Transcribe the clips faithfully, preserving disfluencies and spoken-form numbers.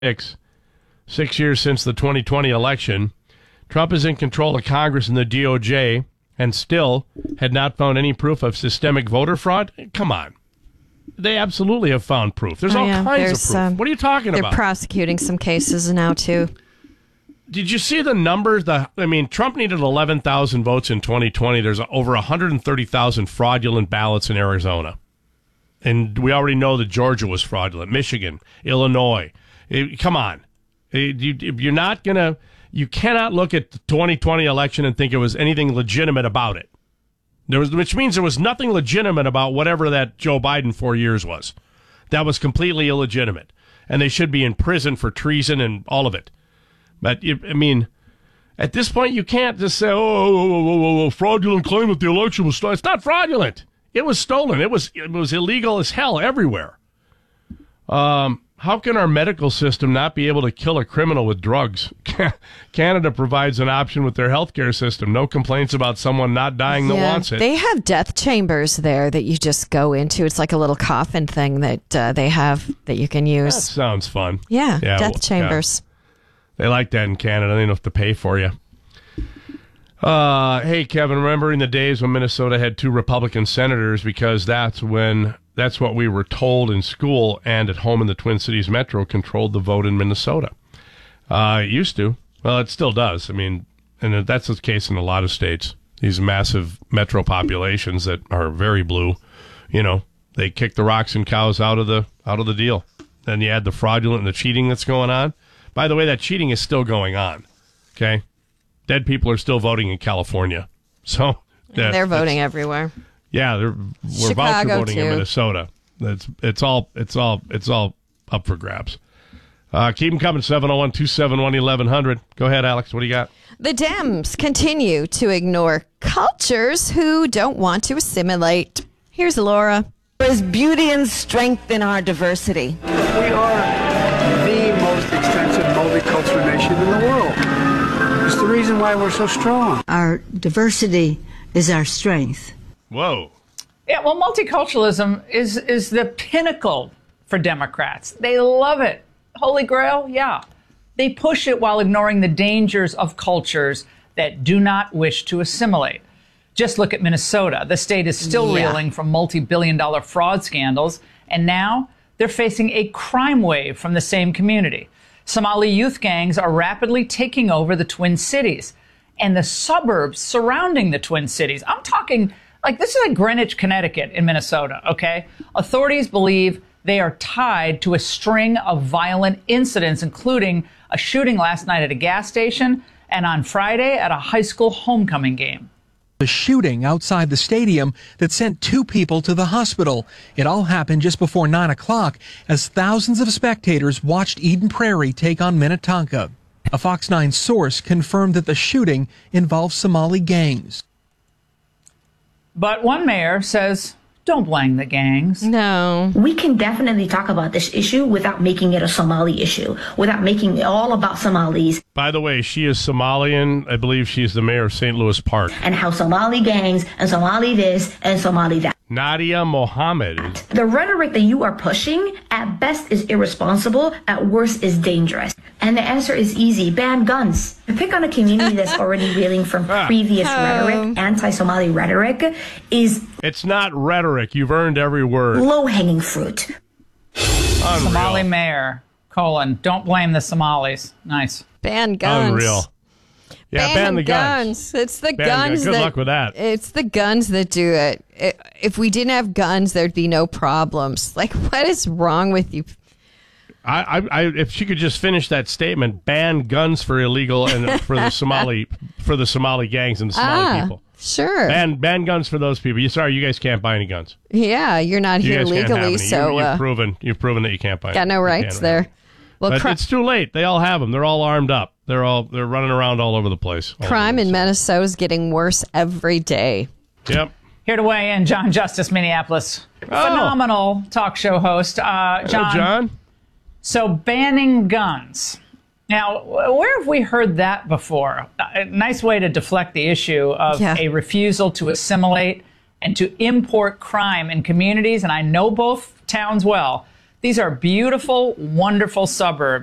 Six, six years since the twenty twenty election, Trump is in control of Congress and the D O J and still had not found any proof of systemic voter fraud? Come on. They absolutely have found proof. There's oh, all yeah. kinds There's, of proof. Um, what are you talking they're about? They're prosecuting some cases now, too. Did you see the numbers? The I mean, Trump needed eleven thousand votes in twenty twenty. There's over one hundred thirty thousand fraudulent ballots in Arizona. And we already know that Georgia was fraudulent. Michigan, Illinois. It, come on. It, you, you're not going to, you cannot look at the twenty twenty election and think it was anything legitimate about it. There was, which means there was nothing legitimate about whatever that Joe Biden four years was. That was completely illegitimate. And they should be in prison for treason and all of it. But, I mean, at this point, you can't just say, oh, oh, oh, oh, oh fraudulent claim that the election was stolen. It's not fraudulent. It was stolen. It was it was illegal as hell everywhere. Um, how can our medical system not be able to kill a criminal with drugs? Canada provides an option with their healthcare system. No complaints about someone not dying that yeah, wants it. They have death chambers there that you just go into. It's like a little coffin thing that uh, they have that you can use. That sounds fun. Yeah, yeah death well, chambers. Yeah. They like that in Canada. They don't have to pay for you. Uh, hey, Kevin, remember in the days when Minnesota had two Republican senators, because that's when that's what we were told in school and at home in the Twin Cities Metro controlled the vote in Minnesota. Uh, it used to. Well, it still does. I mean, and that's the case in a lot of states. These massive metro populations that are very blue, you know, they kick the rocks and cows out of the out of the deal. Then you add the fraudulent and the cheating that's going on. By the way, that cheating is still going on. Okay. Dead people are still voting in California. So that, they're voting everywhere. Yeah, they're, we're Chicago voucher voting too. in Minnesota. It's it's all it's all it's all up for grabs. Uh, keep them coming. seven oh one, two seven one, eleven hundred. Go ahead, Alex. What do you got? The Dems continue to ignore cultures who don't want to assimilate. Here's Laura. There is beauty and strength in our diversity. We are the most extensive multicultural nation in the world. It's the reason why we're so strong. Our diversity is our strength. Whoa. Yeah, well, multiculturalism is, is the pinnacle for Democrats. They love it. Holy Grail, yeah. They push it while ignoring the dangers of cultures that do not wish to assimilate. Just look at Minnesota. The state is still Yeah. reeling from multi-billion dollar fraud scandals, and now they're facing a crime wave from the same community. Somali youth gangs are rapidly taking over the Twin Cities and the suburbs surrounding the Twin Cities. I'm talking like this is like Greenwich, Connecticut in Minnesota, okay? Authorities believe they are tied to a string of violent incidents, including a shooting last night at a gas station and on Friday at a high school homecoming game. The shooting outside the stadium that sent two people to the hospital. It all happened just before nine o'clock as thousands of spectators watched Eden Prairie take on Minnetonka. A Fox nine source confirmed that the shooting involves Somali gangs. But one mayor says, don't blame the gangs. No. We can definitely talk about this issue without making it a Somali issue, without making it all about Somalis. By the way, she is Somalian. I believe she's the mayor of Saint Louis Park. And how Somali gangs and Somali this and Somali that. Nadia Mohammed. The rhetoric that you are pushing at best is irresponsible, at worst is dangerous. And the answer is easy, ban guns. Pick on a community that's already reeling from previous Oh. rhetoric, anti-Somali rhetoric, is It's not rhetoric. You've earned every word. low-hanging fruit. Unreal. Somali mayor, colon, don't blame the Somalis. Nice. Ban guns. Unreal. Yeah, ban, ban the guns. It's the Ban guns guns. Good that, luck with that. It's the guns that do it. it. If we didn't have guns, there'd be no problems. Like, what is wrong with you? I, I, I, if she could just finish that statement, ban guns for illegal and for the Somali, for the Somali gangs and the Somali Ah, people. sure. Ban, ban guns for those people. You sorry, you guys can't buy any guns. Yeah, you're not You here guys can't have legally, any. so you, you've uh, proven, you've proven that you can't buy. got no you rights can't have there. them. Well, But cri- it's too late. They all have them. They're all armed up. They're all they're running around all over the place. All crime over in the place. Minnesota is getting worse every day. Yep. Here to weigh in, John Justice, Minneapolis. Phenomenal talk show host. Uh, John, Hello, John. So banning guns. Now, where have we heard that before? A nice way to deflect the issue of Yeah. a refusal to assimilate and to import crime in communities. And I know both towns well. These are beautiful, wonderful suburbs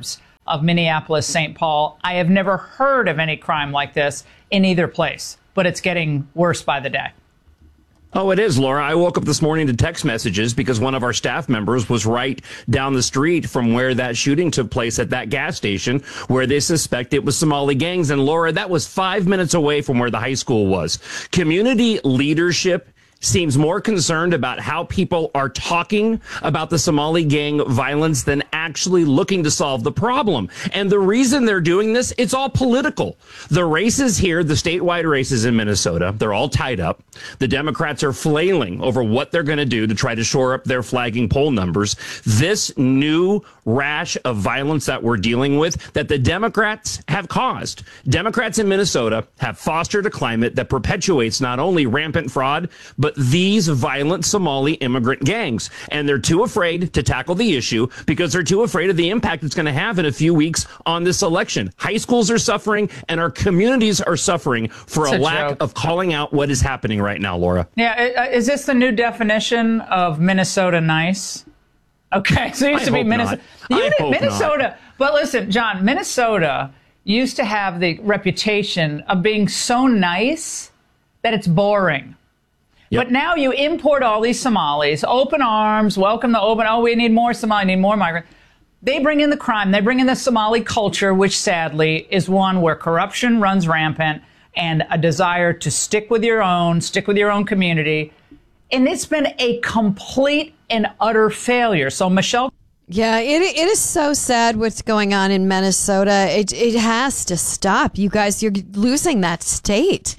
of Minneapolis, Saint Paul. I have never heard of any crime like this in either place, but it's getting worse by the day. Oh, it is, Laura. I woke up this morning to text messages because one of our staff members was right down the street from where that shooting took place at that gas station where they suspect it was Somali gangs. And Laura, that was five minutes away from where the high school was. Community leadership seems more concerned about how people are talking about the Somali gang violence than actually looking to solve the problem. And the reason they're doing this, it's all political. The races here, the statewide races in Minnesota, they're all tied up. The Democrats are flailing over what they're going to do to try to shore up their flagging poll numbers. This new rash of violence that we're dealing with, that the Democrats have caused. Democrats in Minnesota have fostered a climate that perpetuates not only rampant fraud, but these violent Somali immigrant gangs. And they're too afraid to tackle the issue because they're too afraid of the impact it's going to have in a few weeks on this election. High schools are suffering and our communities are suffering for It's a, a lack joke. of calling out what is happening right now, Laura. Yeah, is this the new definition of Minnesota nice? Okay, so it used I to be hope Minnesota. not. I hope Minnesota, not. but listen, John, Minnesota used to have the reputation of being so nice that it's boring. Yep. But now you import all these Somalis, open arms, welcome the open, oh, we need more Somali, need more migrant. They bring in the crime, they bring in the Somali culture, which sadly is one where corruption runs rampant and a desire to stick with your own, stick with your own community. And it's been a complete and utter failure. So, Michelle. Yeah, it it is so sad what's going on in Minnesota. It it has to stop. You guys, you're losing that state.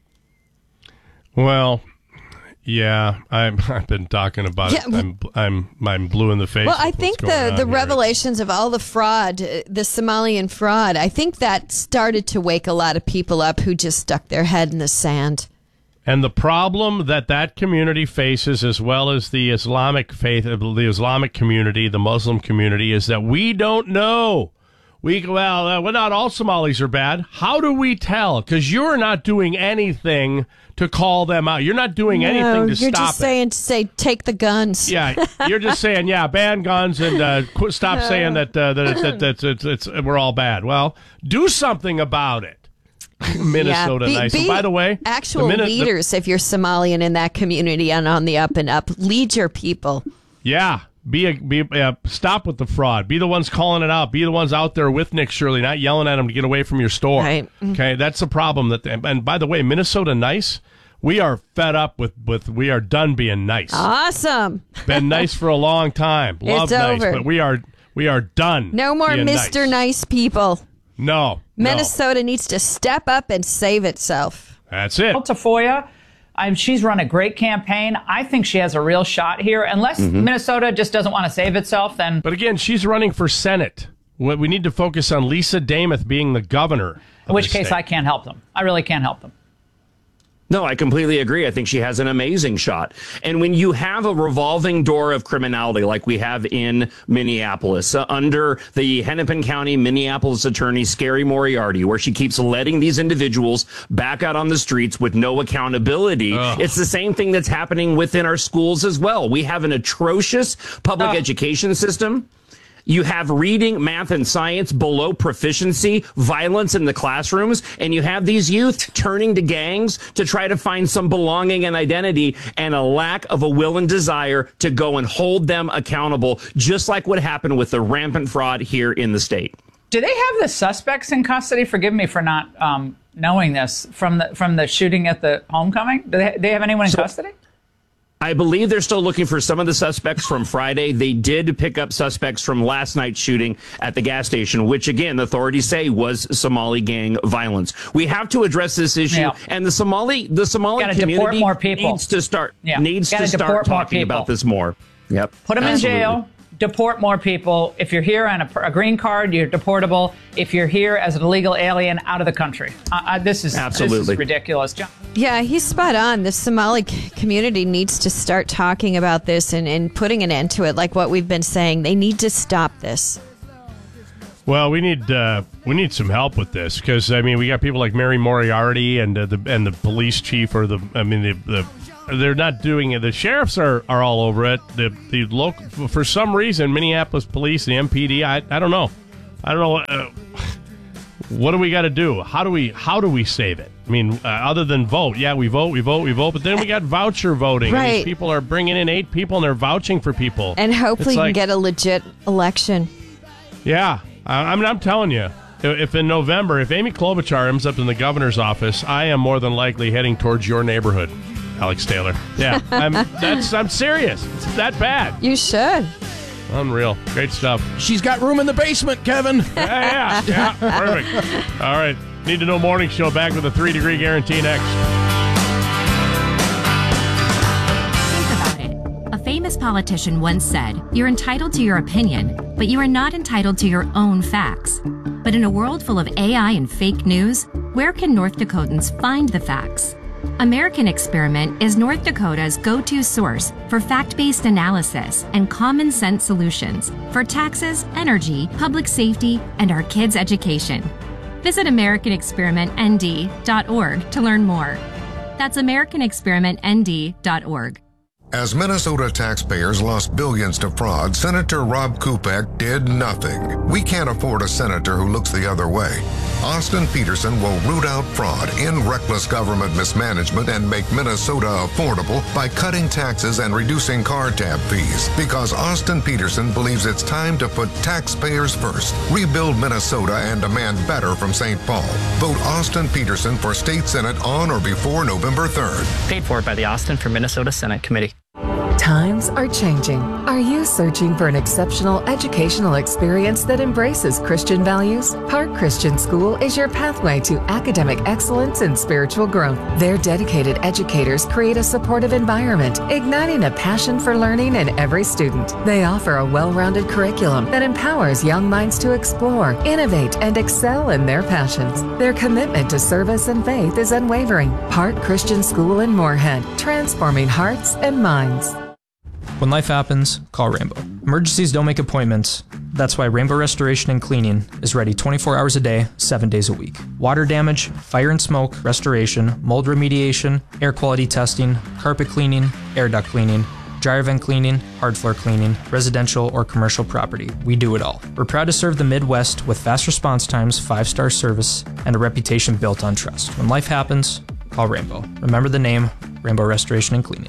Well, yeah, I'm, I've been talking about Yeah, it. I'm, I'm, I'm blue in the face. Well, I with think what's going the, on the here. revelations of all the fraud, uh, the Somalian fraud, I think that started to wake a lot of people up who just stuck their head in the sand. And the problem that that community faces, as well as the Islamic faith, the Islamic community, the Muslim community, is that we don't know. We well, uh, well, not all Somalis are bad. How do we tell? Because you're not doing anything to call them out. You're not doing No, anything to you're stop just it. saying to say take the guns. Yeah, you're just saying, yeah, ban guns and uh, quit, stop saying that uh, that, that, that, that it's, it's, we're all bad. Well, do something about it. Minnesota yeah, be, nice. be And by the way, actual the minute, leaders, if you're Somalian in that community and on the up and up, lead your people. The, yeah, be a, be uh, stop with the fraud. Be the ones calling it out. Be the ones out there with Nick Shirley, not yelling at him to get away from your store. Right. Okay, that's the problem. That and by the way, Minnesota nice. We are fed up with, with we are done being nice. Awesome. Been nice for a long time. Love It's nice, over. but we are we are done. No more being Mister Nice. Nice people. No, Minnesota needs to step up and save itself. no. That's it. Tafoya, I'm, she's run a great campaign. I think she has a real shot here. Unless Mm-hmm. Minnesota just doesn't want to save itself, then. But again, she's running for Senate. What we need to focus on Lisa Damath being the governor. In which this case, state. I can't help them. I really can't help them. No, I completely agree. I think she has an amazing shot. And when you have a revolving door of criminality like we have in Minneapolis, uh, under the Hennepin County Minneapolis attorney, Scary Moriarty, where she keeps letting these individuals back out on the streets with no accountability, Ugh. it's the same thing that's happening within our schools as well. We have an atrocious public Ugh. education system. You have reading, math, and science below proficiency, violence in the classrooms, and you have these youth turning to gangs to try to find some belonging and identity, and a lack of a will and desire to go and hold them accountable, just like what happened with the rampant fraud here in the state. Do they have the suspects in custody? Forgive me for not um, knowing this from the from the shooting at the homecoming. Do they, they have anyone in So- custody? I believe they're still looking for some of the suspects from Friday. They did pick up suspects from last night's shooting at the gas station, which, again, the authorities say was Somali gang violence. We have to address this issue, Yeah. and the Somali the Somali Gotta deport community more people. needs to start Yeah. needs Gotta to deport start more talking people. about this more. Yep, Put them Absolutely. in jail. Deport more people. If you're here on a, a green card, you're deportable. If you're here as an illegal alien, out of the country. Uh, uh, this is Absolutely. this is ridiculous, John. Yeah, he's spot on. The Somali c- community needs to start talking about this and, and putting an end to it, like what we've been saying. They need to stop this. Well, we need uh, we need some help with this because I mean we got people like Mary Moriarty and uh, the and the police chief or the I mean the, the they're not doing it. The sheriffs are, are all over it. The the local for some reason Minneapolis police, the M P D. I I don't know. I don't know. Uh, what do we got to do? How do we how do we save it? I mean, uh, other than vote. Yeah, we vote, we vote, we vote. But then we got voucher voting. Right. And these people are bringing in eight people and they're vouching for people. And hopefully It's you like, can get a legit election. Yeah. I, I mean, I'm telling you, if in November, if Amy Klobuchar ends up in the governor's office, I am more than likely heading towards your neighborhood, Alex Taylor. Yeah, I'm, that's, I'm serious. It's that bad. You should. Unreal. Great stuff. She's got room in the basement, Kevin. Yeah, yeah, yeah. Perfect. All right. Need to Know Morning Show back with a three-degree guarantee next. Think about it. A famous politician once said, "You're entitled to your opinion, but you are not entitled to your own facts." But in a world full of A I and fake news, where can North Dakotans find the facts? American Experiment is North Dakota's go-to source for fact-based analysis and common sense solutions for taxes, energy, public safety, and our kids' education. Visit American Experiment N D dot org to learn more. That's American Experiment N D dot org. As Minnesota taxpayers lost billions to fraud, Senator Rob Kupek did nothing. We can't afford a senator who looks the other way. Austin Peterson will root out fraud, end reckless government mismanagement, and make Minnesota affordable by cutting taxes and reducing car tab fees. Because Austin Peterson believes it's time to put taxpayers first, rebuild Minnesota, and demand better from Saint Paul. Vote Austin Peterson for State Senate on or before November third. Paid for by the Austin for Minnesota Senate Committee. Times are changing. Are you searching for an exceptional educational experience that embraces Christian values? Park Christian School is your pathway to academic excellence and spiritual growth. Their dedicated educators create a supportive environment, igniting a passion for learning in every student. They offer a well-rounded curriculum that empowers young minds to explore, innovate, and excel in their passions. Their commitment to service and faith is unwavering. Park Christian School in Moorhead, transforming hearts and minds. When life happens, call Rainbow. Emergencies don't make appointments. That's why Rainbow Restoration and Cleaning is ready twenty-four hours a day, seven days a week. Water damage, fire and smoke, restoration, mold remediation, air quality testing, carpet cleaning, air duct cleaning, dryer vent cleaning, hard floor cleaning, residential or commercial property. We do it all. We're proud to serve the Midwest with fast response times, five-star service, and a reputation built on trust. When life happens, call Rainbow. Remember the name, Rainbow Restoration and Cleaning.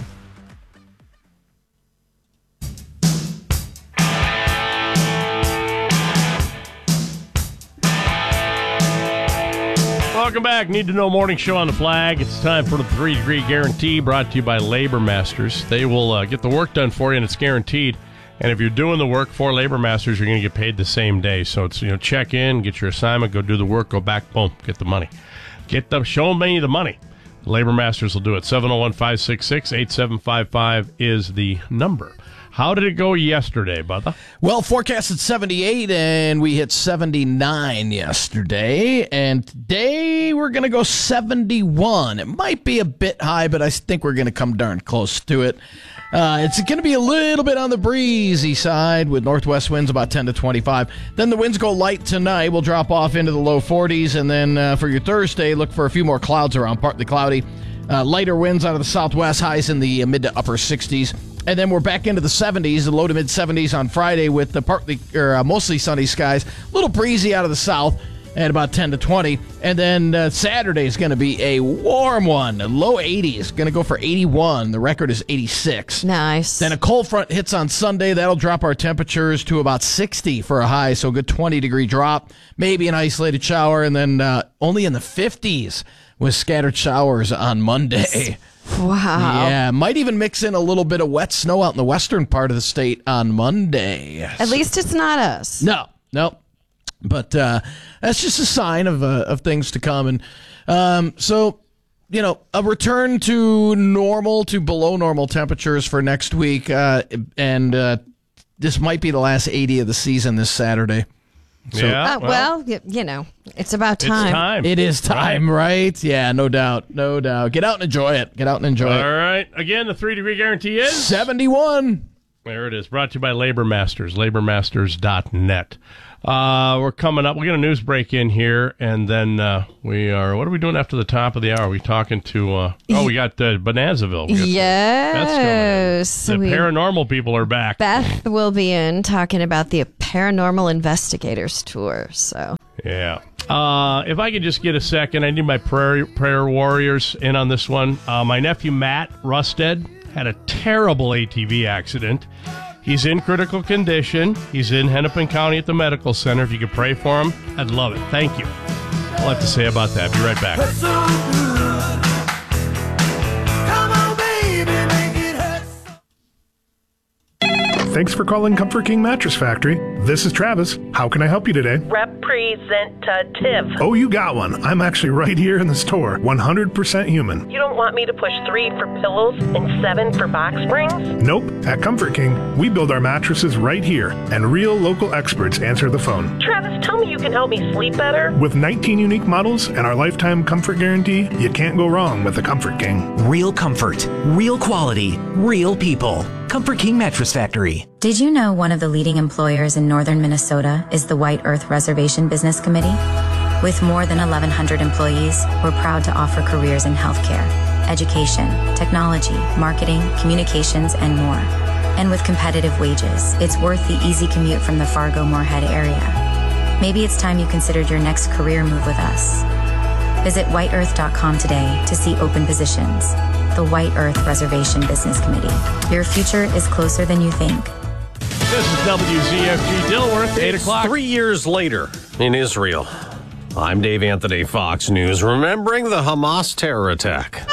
Welcome back. Need to Know Morning Show on the Flag. It's time for the three-degree guarantee brought to you by Labor Masters. They will uh, get the work done for you, and it's guaranteed. And if you're doing the work for Labor Masters, you're going to get paid the same day. So it's, you know, check in, get your assignment, go do the work, go back, boom, get the money. Get the show me the money. Labor Masters will do it. seven oh one, five six six, eight seven five five is the number. How did it go yesterday, Bubba? Well, forecasted seventy-eight, and we hit seventy-nine yesterday. And today we're going to go seventy-one. It might be a bit high, but I think we're going to come darn close to it. Uh, it's going to be a little bit on the breezy side with northwest winds about ten to twenty-five. Then the winds go light tonight. We'll drop off into the low forties. And then uh, for your Thursday, look for a few more clouds around, partly cloudy. Uh, lighter winds out of the southwest, highs in the mid to upper sixties. And then we're back into the seventies, the low to mid seventies on Friday with the partly or uh, mostly sunny skies. A little breezy out of the south at about ten to twenty. And then uh, Saturday is going to be a warm one. Low eighties, going to go for eighty-one. The record is eighty-six. Nice. Then a cold front hits on Sunday. That'll drop our temperatures to about sixty for a high, so a good twenty degree drop. Maybe an isolated shower, and then uh, only in the fifties with scattered showers on Monday. Wow. Yeah, might even mix in a little bit of wet snow out in the western part of the state on Monday. At least it's not us. No, no. But uh, that's just a sign of uh, of things to come. And um, so, you know, a return to normal, to below normal temperatures for next week. Uh, and uh, this might be the last eighty of the season this Saturday. So, yeah. Uh, well, you, you know, it's about time. It's time. It is time, right? right? Yeah, no doubt. No doubt. Get out and enjoy it. Get out and enjoy All it. All right. Again, the three-degree guarantee is? seventy-one. There it is. Brought to you by Labor Masters, labor masters dot net. Uh, we're coming up. We got a news break in here, and then uh, we are, what are we doing after the top of the hour? Are we talking to, uh, oh, we got uh, Bonanzaville. We got yes. The, the we, paranormal people are back. Beth will be in talking about the paranormal investigators tour. So yeah. Uh, if I could just get a second, I need my prayer prayer warriors in on this one. Uh, my nephew Matt Rusted had a terrible A T V accident. He's in critical condition. He's in Hennepin County at the medical center. If you could pray for him, I'd love it. Thank you. I'll have to say about that. Be right back. Thanks for calling Comfort King Mattress Factory. This is Travis. How can I help you today? Representative. Oh, you got one. I'm actually right here in the store. one hundred percent human. You don't want me to push three for pillows and seven for box springs? Nope. At Comfort King, we build our mattresses right here, and real local experts answer the phone. Travis, tell me you can help me sleep better. With nineteen unique models and our lifetime comfort guarantee, you can't go wrong with the Comfort King. Real comfort, real quality, real people. Comfort King Mattress Factory. Did you know one of the leading employers in northern Minnesota is the White Earth Reservation Business Committee? With more than eleven hundred employees, we're proud to offer careers in healthcare, education, technology, marketing, communications, and more. And with competitive wages, it's worth the easy commute from the Fargo-Moorhead area. Maybe it's time you considered your next career move with us. Visit white earth dot com today to see open positions. The White Earth Reservation Business Committee. Your future is closer than you think. This is W Z F G Dilworth, eight o'clock. Three years later in Israel. I'm Dave Anthony, Fox News, remembering the Hamas terror attack.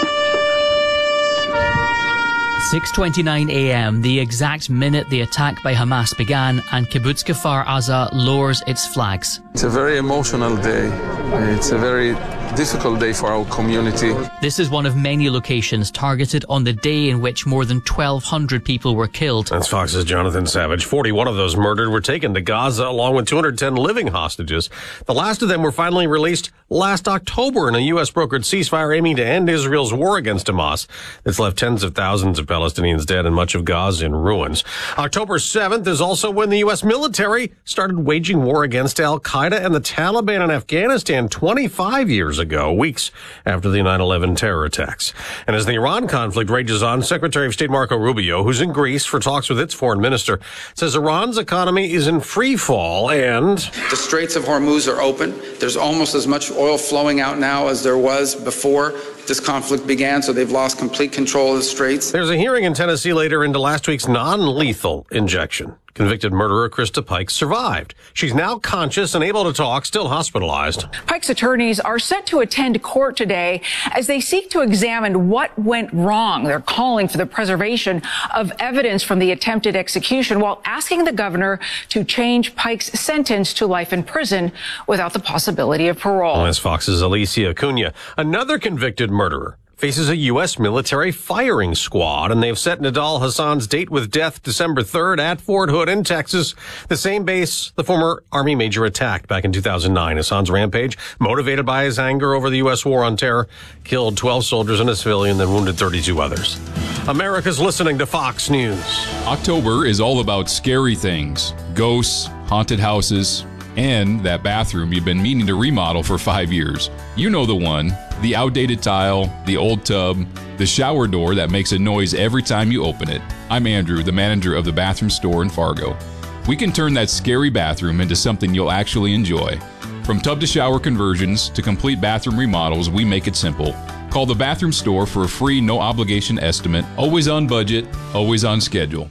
six twenty-nine a.m., the exact minute the attack by Hamas began, and Kibbutz Kfar Aza lowers its flags. It's a very emotional day. It's a very difficult day for our community. This is one of many locations targeted on the day in which more than twelve hundred people were killed. That's Fox's Jonathan Savage. forty-one of those murdered were taken to Gaza, along with two hundred ten living hostages. The last of them were finally released last October in a U S brokered ceasefire aiming to end Israel's war against Hamas. That's left tens of thousands of Palestinians dead and much of Gaza in ruins. October seventh is also when the U S military started waging war against al-Qaeda and the Taliban in Afghanistan twenty-five years ago, weeks after the nine eleven terror attacks. And as the Iran conflict rages on, Secretary of State Marco Rubio, who's in Greece for talks with its foreign minister, says Iran's economy is in free fall and the Straits of Hormuz are open. There's almost as much oil flowing out now as there was before this conflict began, so they've lost complete control of the Straits. There's a hearing in Tennessee later into last week's non-lethal injection. Convicted murderer Krista Pike survived. She's now conscious and able to talk, still hospitalized. Pike's attorneys are set to attend court today as they seek to examine what went wrong. They're calling for the preservation of evidence from the attempted execution while asking the governor to change Pike's sentence to life in prison without the possibility of parole. Well, as Fox's Alicia Acuna, another convicted murderer, faces a U S military firing squad, and they've set Nidal Hassan's date with death December third at Fort Hood in Texas, the same base the former Army major attacked back in two thousand nine. Hassan's rampage, motivated by his anger over the U S war on terror, killed twelve soldiers and a civilian, then wounded thirty-two others. America's listening to Fox News. October is all about scary things, ghosts, haunted houses, and that bathroom you've been meaning to remodel for five years. You know the one. The outdated tile, the old tub, the shower door that makes a noise every time you open it. I'm Andrew, the manager of the bathroom store in Fargo. We can turn that scary bathroom into something you'll actually enjoy. From tub to shower conversions to complete bathroom remodels, we make it simple. Call the bathroom store for a free, no obligation estimate. Always on budget, always on schedule.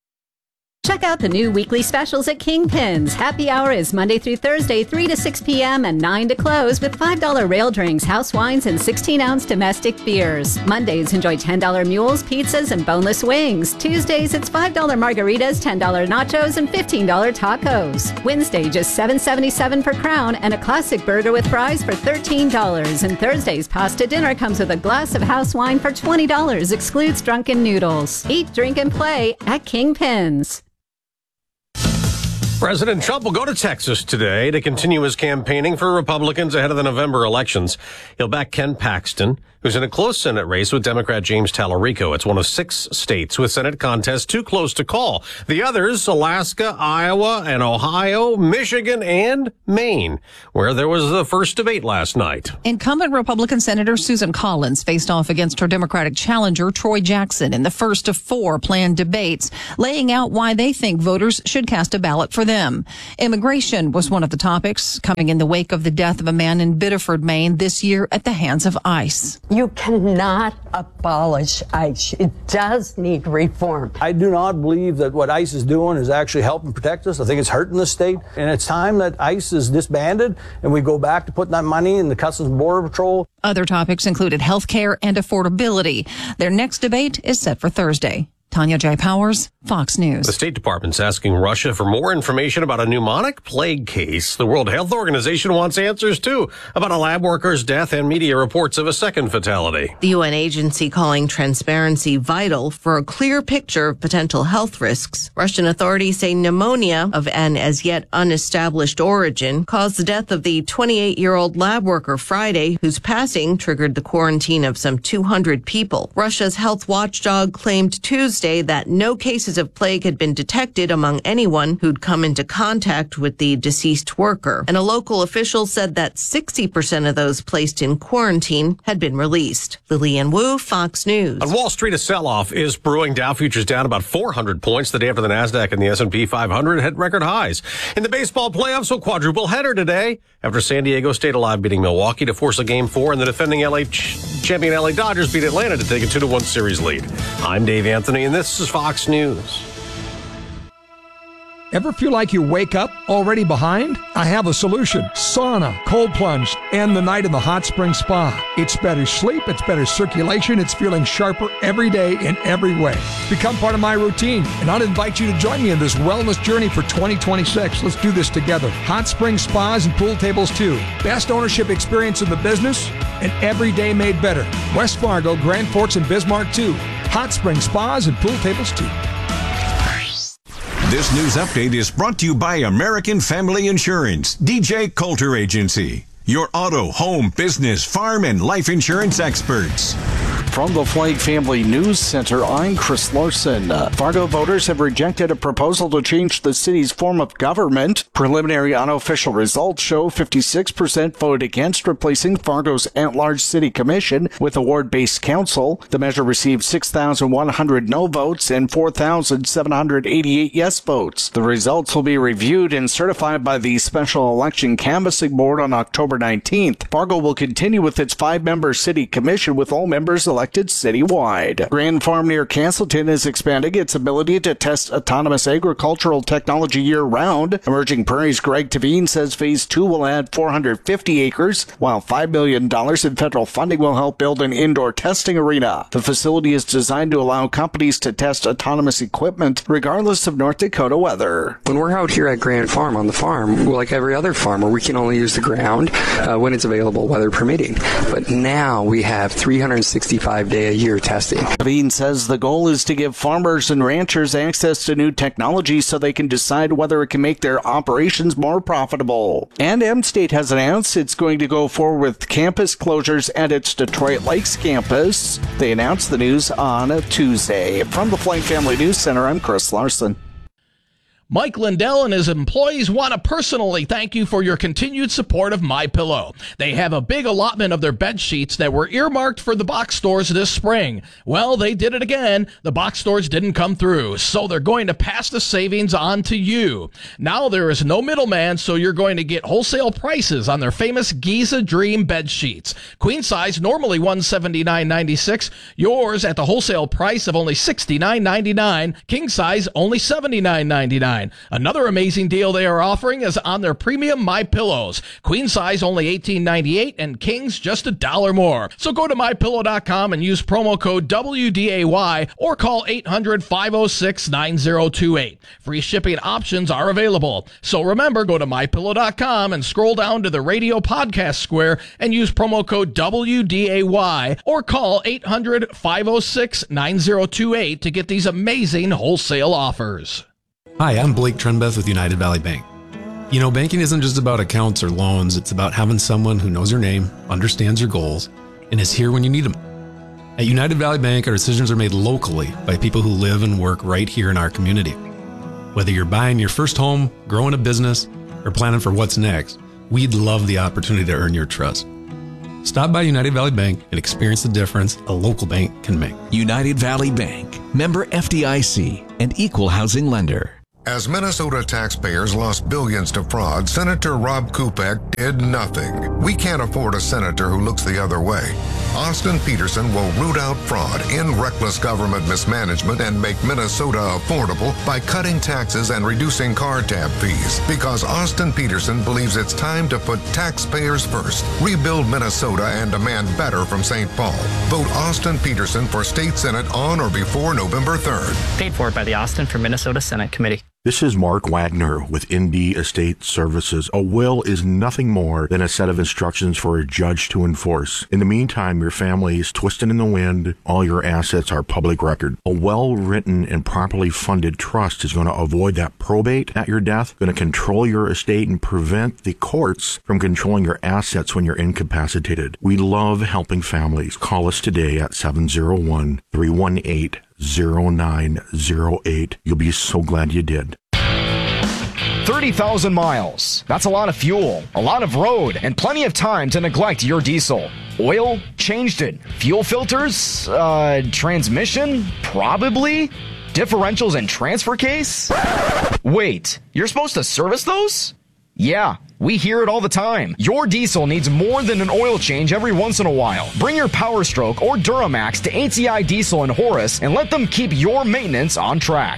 Check out the new weekly specials at Kingpins. Happy hour is Monday through Thursday, three to six p.m. and nine to close with five dollar rail drinks, house wines, and sixteen ounce domestic beers. Mondays, enjoy ten dollar mules, pizzas, and boneless wings. Tuesdays, it's five dollar margaritas, ten dollar nachos, and fifteen dollar tacos. Wednesday, just seven seventy-seven per crown and a classic burger with fries for thirteen dollars. And Thursday's pasta dinner comes with a glass of house wine for twenty dollars, excludes drunken noodles. Eat, drink, and play at Kingpins. President Trump will go to Texas today to continue his campaigning for Republicans ahead of the November elections. He'll back Ken Paxton, who's in a close Senate race with Democrat James Tallarico. It's one of six states with Senate contests too close to call. The others, Alaska, Iowa, and Ohio, Michigan, and Maine, where there was the first debate last night. Incumbent Republican Senator Susan Collins faced off against her Democratic challenger Troy Jackson in the first of four planned debates, laying out why they think voters should cast a ballot for them. them. Immigration was one of the topics, coming in the wake of the death of a man in Biddeford, Maine this year at the hands of ICE. You cannot abolish ICE. It does need reform. I do not believe that what ICE is doing is actually helping protect us. I think it's hurting the state. And it's time that ICE is disbanded and we go back to putting that money in the Customs and Border Patrol. Other topics included health care and affordability. Their next debate is set for Thursday. Tanya J. Powers, Fox News. The State Department's asking Russia for more information about a pneumonic plague case. The World Health Organization wants answers, too, about a lab worker's death and media reports of a second fatality. The U N agency calling transparency vital for a clear picture of potential health risks. Russian authorities say pneumonia of an as yet unestablished origin caused the death of the twenty-eight-year-old lab worker Friday, whose passing triggered the quarantine of some two hundred people. Russia's health watchdog claimed Tuesday that no cases of plague had been detected among anyone who'd come into contact with the deceased worker. And a local official said that sixty percent of those placed in quarantine had been released. Lillian Wu, Fox News. On Wall Street, a sell-off is brewing. Dow futures down about four hundred points the day after the NASDAQ and the S and P five hundred hit record highs. In the baseball playoffs, a quadruple header today after San Diego stayed alive, beating Milwaukee to force a game four, and the defending L A ch- champion L A Dodgers beat Atlanta to take a two to one series lead. I'm Dave Anthony, and this is Fox News. Ever feel like you wake up already behind? I have a solution. Sauna, cold plunge, and the night in the hot spring spa. It's better sleep, it's better circulation, it's feeling sharper every day in every way. Become part of my routine, and I'll invite you to join me in this wellness journey for twenty twenty-six. Let's do this together. Hot spring spas and pool tables too. Best ownership experience in the business, and every day made better. West Fargo, Grand Forks, and Bismarck too. Hot spring spas and pool tables too. This news update is brought to you by American Family Insurance, D J Coulter Agency, your auto, home, business, farm, and life insurance experts. From the Flight Family News Center, I'm Chris Larson. Uh, Fargo voters have rejected a proposal to change the city's form of government. Preliminary unofficial results show fifty-six percent voted against replacing Fargo's at-large city commission with a ward-based council. The measure received six thousand one hundred no votes and four thousand seven hundred eighty-eight yes votes. The results will be reviewed and certified by the Special Election Canvassing Board on October nineteenth. Fargo will continue with its five-member city commission with all members elected citywide. Grand Farm near Castleton is expanding its ability to test autonomous agricultural technology year-round. Emerging Prairie's Greg Tavine says Phase two will add four hundred fifty acres, while five million dollars in federal funding will help build an indoor testing arena. The facility is designed to allow companies to test autonomous equipment regardless of North Dakota weather. When we're out here at Grand Farm on the farm, like every other farmer, we can only use the ground uh, when it's available, weather permitting. But now we have three hundred sixty-five day a year testing. Tavine says the goal is to give farmers and ranchers access to new technology so they can decide whether it can make their operations more profitable. And M-State has announced it's going to go forward with campus closures at its Detroit Lakes campus. They announced the news on a Tuesday. From the Flight Family News Center, I'm Chris Larson. Mike Lindell and his employees want to personally thank you for your continued support of MyPillow. They have a big allotment of their bed sheets that were earmarked for the box stores this spring. Well, they did it again. The box stores didn't come through, so they're going to pass the savings on to you. Now there is no middleman, so you're going to get wholesale prices on their famous Giza Dream bed sheets. Queen size, normally one hundred seventy-nine ninety-six. Yours at the wholesale price of only sixty-nine ninety-nine. King size, only seventy-nine ninety-nine. Another amazing deal they are offering is on their premium My Pillows. Queen size only eighteen ninety-eight and kings just a dollar more. So go to my pillow dot com and use promo code W D A Y or call eight hundred five oh six nine oh two eight. Free shipping options are available. So remember, go to my pillow dot com and scroll down to the radio podcast square and use promo code W D A Y or call eight hundred five oh six nine oh two eight to get these amazing wholesale offers. Hi, I'm Blake Trenbeth with United Valley Bank. You know, banking isn't just about accounts or loans. It's about having someone who knows your name, understands your goals, and is here when you need them. At United Valley Bank, our decisions are made locally by people who live and work right here in our community. Whether you're buying your first home, growing a business, or planning for what's next, we'd love the opportunity to earn your trust. Stop by United Valley Bank and experience the difference a local bank can make. United Valley Bank, member F D I C, and equal housing lender. As Minnesota taxpayers lost billions to fraud, Senator Rob Kupek did nothing. We can't afford a senator who looks the other way. Austin Peterson will root out fraud, end reckless government mismanagement, and make Minnesota affordable by cutting taxes and reducing car tab fees. Because Austin Peterson believes it's time to put taxpayers first, rebuild Minnesota, and demand better from Saint Paul. Vote Austin Peterson for State Senate on or before November third. Paid for by the Austin for Minnesota Senate Committee. This is Mark Wagner with Indy Estate Services. A will is nothing more than a set of instructions for a judge to enforce. In the meantime, your family is twisted in the wind. All your assets are public record. A well-written and properly funded trust is going to avoid that probate at your death, going to control your estate and prevent the courts from controlling your assets when you're incapacitated. We love helping families. Call us today at seven oh one, three one eight, zero nine zero eight. You'll be so glad you did. thirty thousand miles. That's a lot of fuel, a lot of road, and plenty of time to neglect your diesel. Oil? Changed it. Fuel filters? Uh, transmission? Probably. Differentials and transfer case? Wait, you're supposed to service those? Yeah, we hear it all the time. Your diesel needs more than an oil change every once in a while. Bring your Power Stroke or Duramax to A T I Diesel in Horace and let them keep your maintenance on track.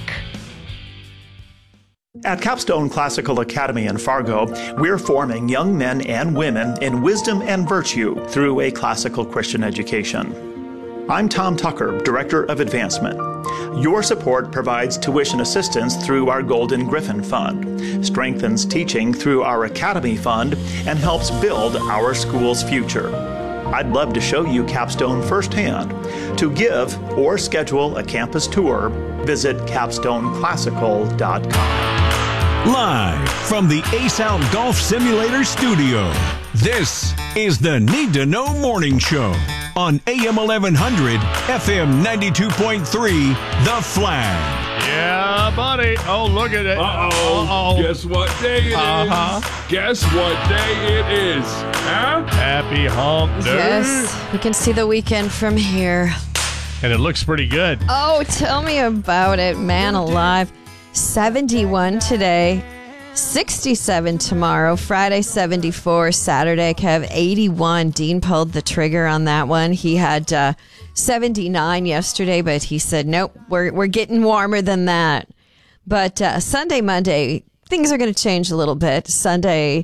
At Capstone Classical Academy in Fargo, we're forming young men and women in wisdom and virtue through a classical Christian education. I'm Tom Tucker, Director of Advancement. Your support provides tuition assistance through our Golden Griffin Fund, strengthens teaching through our Academy Fund, and helps build our school's future. I'd love to show you Capstone firsthand. To give or schedule a campus tour, visit capstone classical dot com. Live from the Ace Out Golf Simulator studio, this is the Need to Know Morning Show on A M eleven hundred, F M ninety-two point three, The Flag. Yeah, buddy. Oh, look at it. Uh-oh. Uh-oh. Guess what day it uh-huh. is? Guess what day it is? Huh? Happy hump day. Yes, we can see the weekend from here. And it looks pretty good. Oh, tell me about it, man alive. seventy-one today, sixty-seven tomorrow, Friday seventy-four, Saturday Kev eighty-one. Dean pulled the trigger on that one. He had uh, seventy-nine yesterday, but he said, nope, we're, we're getting warmer than that. But uh, Sunday, Monday, things are going to change a little bit. Sunday,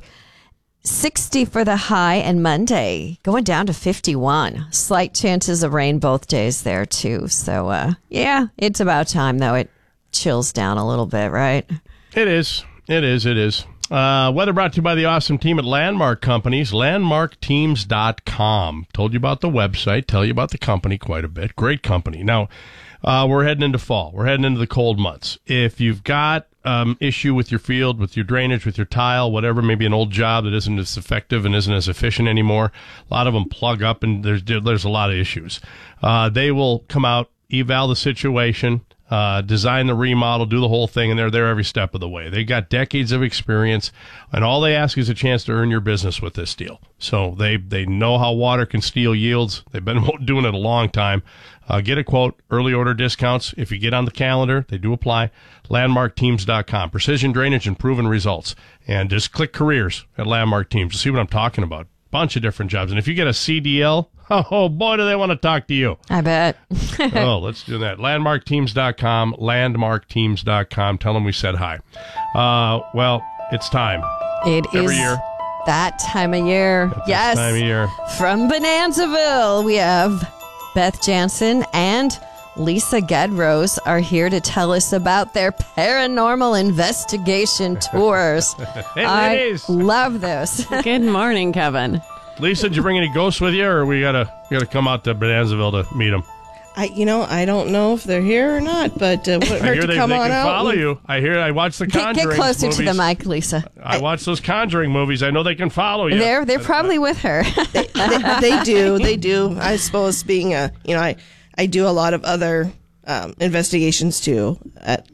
sixty for the high, and Monday going down to fifty-one. Slight chances of rain both days there, too. So, uh, yeah, it's about time, though. It chills down a little bit, right? It is. It is. It is. Uh, weather brought to you by the awesome team at Landmark Companies, landmark teams dot com. Told you about the website, tell you about the company quite a bit. Great company. Now, uh, we're heading into fall. We're heading into the cold months. If you've got um, issue with your field, with your drainage, with your tile, whatever, maybe an old job that isn't as effective and isn't as efficient anymore, a lot of them plug up and there's, there's a lot of issues. Uh, they will come out, eval the situation, Uh, design the remodel, do the whole thing, and they're there every step of the way. They got decades of experience, and all they ask is a chance to earn your business with this deal. So they, they know how water can steal yields. They've been doing it a long time. Uh, get a quote, early order discounts. If you get on the calendar, they do apply. landmark teams dot com. Precision drainage and proven results. And just click careers at Landmark Teams to see what I'm talking about. Bunch of different jobs. And if you get a C D L, oh, boy, do they want to talk to you. I bet. Oh, let's do that. landmark teams dot com, landmark teams dot com. Tell them we said hi. Uh, well, it's time. It Every is year. that time of year. It's yes. this time of year. From Bonanzaville, we have Beth Jansen and Lisa Gedrose are here to tell us about their paranormal investigation tours. Hey, I ladies. love this. Good morning, Kevin. Lisa, did you bring any ghosts with you, or we gotta we gotta come out to Bonanzaville to meet them? I, you know, I don't know if they're here or not, but uh, would I hurt hear to they, come they on can out. follow and- you. I hear. I watch the Get, Conjuring get closer movies. to the mic, Lisa. I watch those Conjuring movies. I know they can follow you. They're they're probably with her. they, they do, they do. I suppose being a, you know, I I do a lot of other um, investigations too. At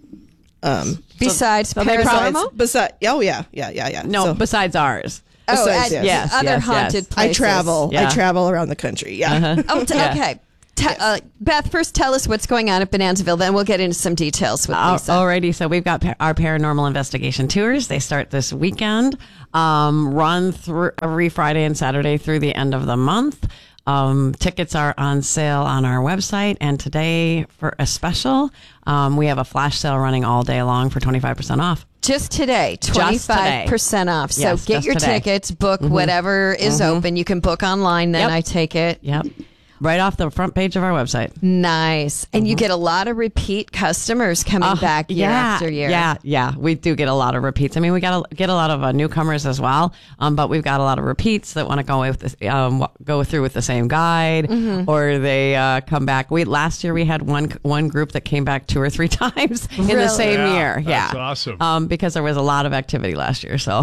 um, Besides so, paranormal? besides, besides, oh yeah, yeah, yeah, yeah. No, So- besides ours. Oh, besides, at yes. yes, other yes, haunted yes. places. I travel. Yeah. I travel around the country. Yeah. Uh-huh. Oh, t- Yeah. okay. Te- uh, Beth, first tell us what's going on at Bonanzaville, then we'll get into some details with Lisa. Uh, alrighty, so we've got pa- our paranormal investigation tours. They start this weekend, um, run through every Friday and Saturday through the end of the month. Um, tickets are on sale on our website, and today for a special, um, we have a flash sale running all day long for twenty-five percent off. Just today, twenty-five percent off. So Yes, get just your today. tickets, book Mhm. whatever is Mhm. open. You can book online, then Yep. I take it. Yep. Right off the front page of our website. Nice. And you get a lot of repeat customers coming Uh, back year yeah, after year. Yeah, yeah, we do get a lot of repeats. I mean, we got a, get a lot of uh, newcomers as well, um, but we've got a lot of repeats that want to go with the, um, go through with the same guide, Mhm. or they uh, come back. We last year we had one one group that came back two or three times in Really? the same Yeah, year. that's yeah, awesome. Um, because there was a lot of activity last year. So,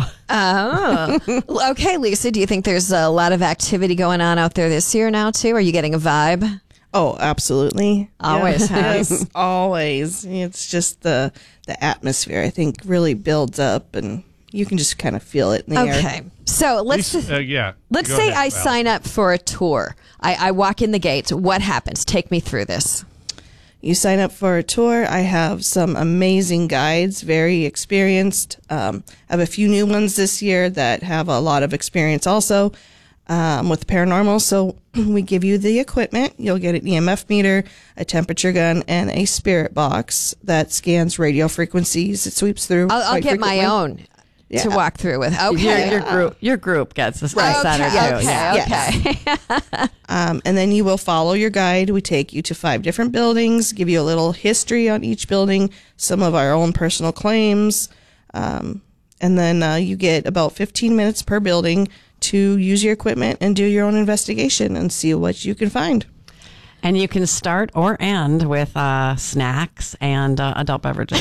Oh. Okay, Lisa, do you think there's a lot of activity going on out there this year now, too? Are you getting a vibe? Oh, absolutely. Always Yeah. has. Yes, always. It's just the the atmosphere, I think, really builds up, and you can just kind of feel it in the air. Okay. So let's Lisa, uh, yeah. let's Go say ahead, I Val. sign up for a tour. I, I walk in the gates. What happens? Take me through this. You sign up for a tour. I have some amazing guides, very experienced. Um, I have a few new ones this year that have a lot of experience also um, with paranormal. So we give you the equipment. You'll get an E M F meter, a temperature gun, and a spirit box that scans radio frequencies. It sweeps through. I'll, I'll quite get my frequently. own to Yeah. walk through with. Okay. your, your group your group gets a Right. center Okay, too. okay, yeah. okay. Um, and then you will follow your guide. We take you to five different buildings, give you a little history on each building, some of our own personal claims, um, and then uh, you get about fifteen minutes per building to use your equipment and do your own investigation and see what you can find. And you can start or end with uh, snacks and uh, adult beverages.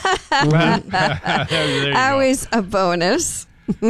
There you go. Always a bonus.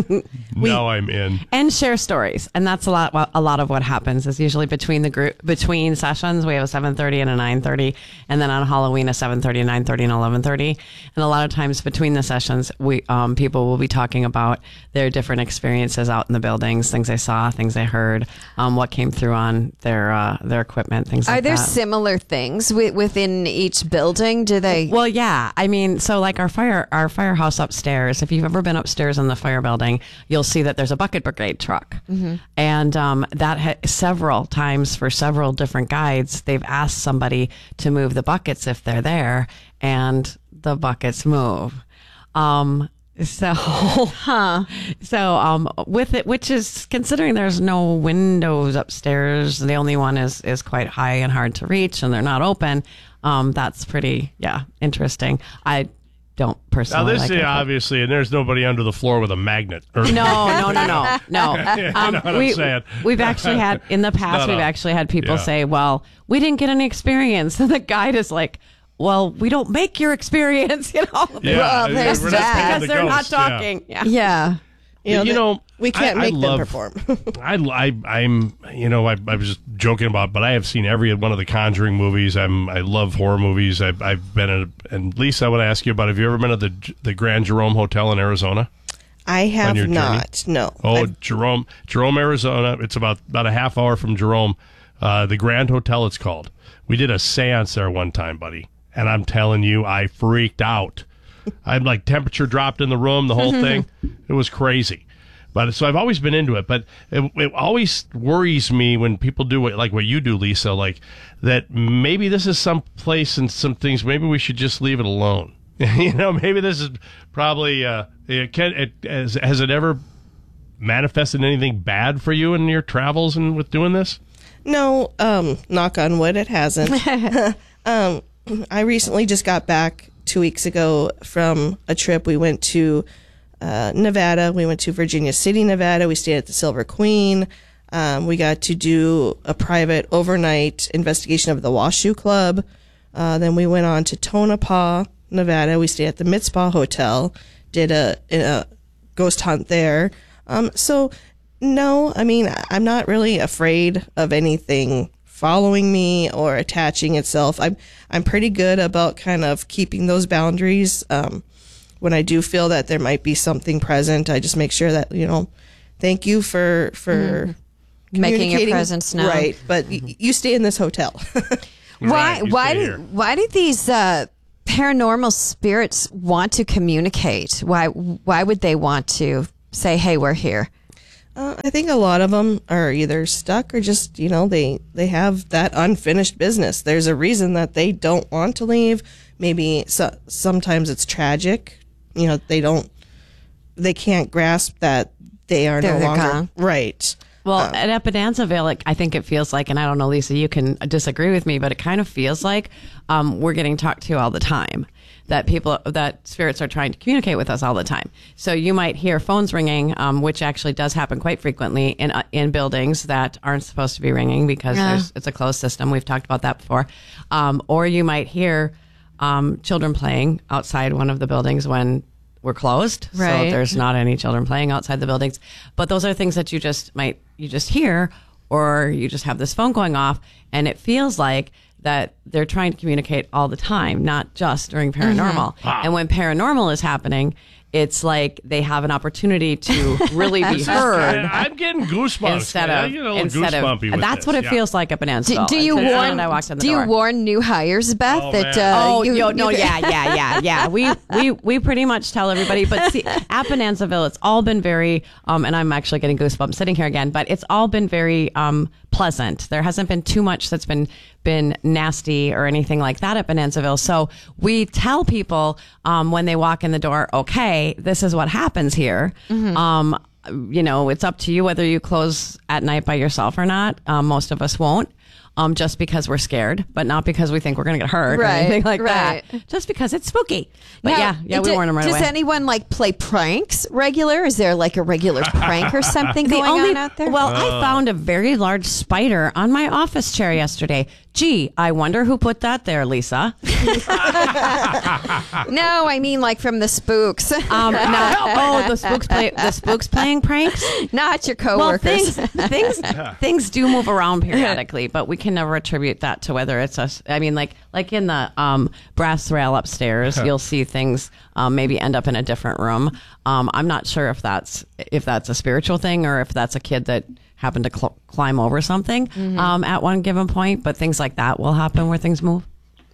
Now I'm in. And share stories, and that's a lot. A lot of what happens is usually between the group between sessions. We have a seven thirty and a nine thirty, and then on Halloween a seven thirty, nine thirty, and eleven thirty. And a lot of times between the sessions, we um, people will be talking about their different experiences out in the buildings, things they saw, things they heard, um, what came through on their uh, their equipment, things Are like there that. similar things wi- within each building? Do they? Well, yeah. I mean, so like our fire, our firehouse upstairs. If you've ever been upstairs in the fire building, you'll see that there's a bucket brigade truck, Mhm. and um, that ha- several times for several different guides, they've asked somebody to move the buckets if they're there, and the buckets move. Um, so, huh? So, um, with it, which is considering there's no windows upstairs, the only one is is quite high and hard to reach, and they're not open. Um, that's pretty, yeah, interesting. I don't Now personally this like is it. obviously, and there's nobody under the floor with a magnet. Or- No, no, no, no, no. You Um, know what we, I'm saying? We've actually had, in the past, Not we've a- actually had people yeah. say, well, we didn't get any experience. And the guide is like, well, we don't make your experience, you know? Yeah, Well, we're there's not that. paying Because the they're not ghost, yeah. talking. Yeah. Yeah. You know, you the- know, we can't I- I make them love- perform. I, I, I'm, you know, I, I was just joking about, but I have seen every one of the Conjuring movies. I'm, I love horror movies. I've, I've been at, and Lisa, I want to ask you about, have you ever been at the, the Grand Jerome Hotel in Arizona? I have your journey? not. No. Oh, I've- Jerome, Jerome, Arizona. It's about, about a half hour from Jerome. Uh, the Grand Hotel, it's called. We did a seance there one time, buddy. And I'm telling you, I freaked out. I'm like, temperature dropped in the room, the whole thing. It was crazy. But so I've always been into it, but it, it always worries me when people do it like what you do, Lisa, like that maybe this is some place and some things, maybe we should just leave it alone. You know, maybe this is probably, uh, it can, it, has, has it ever manifested anything bad for you in your travels and with doing this? No, um, knock on wood, it hasn't. um, I recently just got back two weeks ago from a trip. We went to uh, Nevada. We went to Virginia City, Nevada. We stayed at the Silver Queen. Um, we got to do a private overnight investigation of the Washoe Club. Uh, then we went on to Tonopah, Nevada. We stayed at the Mitspa Hotel, did a, a ghost hunt there. Um, so, no, I mean, I'm not really afraid of anything following me or attaching itself. I'm I'm pretty good about kind of keeping those boundaries. Um, when I do feel that there might be something present, I just make sure that, you know, thank you for for Mm. Making your communicating- presence known. right? But y- you stay in this hotel. Why? Right, you Why stay do? here. Why do these uh, paranormal spirits want to communicate? Why? Why would they want to say, "Hey, we're here"? Uh, I think a lot of them are either stuck or just, you know, they, they have that unfinished business. There's a reason that they don't want to leave. Maybe so, sometimes it's tragic. You know, they don't, they can't grasp that they are They're- no they're longer gone. right. Well, Um, at Epidansaville, like, I think it feels like, and I don't know, Lisa, you can disagree with me, but it kind of feels like um, we're getting talked to all the time. That people, that spirits are trying to communicate with us all the time. So you might hear phones ringing, um, which actually does happen quite frequently in uh, in buildings that aren't supposed to be ringing because Yeah. there's, it's a closed system. We've talked about that before. Um, or you might hear um, children playing outside one of the buildings when we're closed. Right. So there's not any children playing outside the buildings. But those are things that you just might, you just hear, or you just have this phone going off, and it feels like that they're trying to communicate all the time, not just during paranormal. Mhm. Wow. And when paranormal is happening, it's like they have an opportunity to really be This is heard. kinda- I'm getting goosebumps. Instead man. I of, get a little instead of, goosebumpy with that's this, what it yeah. feels like up in Do, Ansel. do you Until warn? I walked in the do door. you warn new hires, Beth? Oh, that man. uh, oh, you, yo, you no, could- yeah, yeah, yeah, yeah. We we we pretty much tell everybody, but see, at Bonanzaville, it's all been very, um, and I'm actually getting goosebumps sitting here again. But it's all been very um pleasant. There hasn't been too much that's been been nasty or anything like that at Bonanzaville. So we tell people um when they walk in the door, okay, this is what happens here. Mhm. Um, you know, it's up to you whether you close at night by yourself or not. Um, most of us won't. Um, just because we're scared, but not because we think we're going to get hurt or Right, anything like right. that. Just because it's spooky. But Now, yeah, yeah, we do- warn them right does away. anyone like play pranks regular? Is there like a regular prank or something The going only- on out there? Well, I found a very large spider on my office chair yesterday. Gee, I wonder who put that there, Lisa. No, I mean like from the spooks. Um, no, oh, the spooks play the spooks playing pranks. Not your Well, coworkers. things things things do move around periodically, but we can never attribute that to whether it's us. I mean, like like in the um, brass rail upstairs, you'll see things um, maybe end up in a different room. Um, I'm not sure if that's if that's a spiritual thing or if that's a kid that happened to cl- climb over something Mhm. um, at one given point. But things like that will happen where things move.